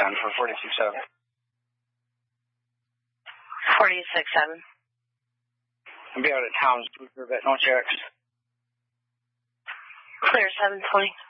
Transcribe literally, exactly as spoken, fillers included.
ten for forty-six seven. forty-six seven. I'll be out at Towns for a bit, no checks. Clear seven twenty.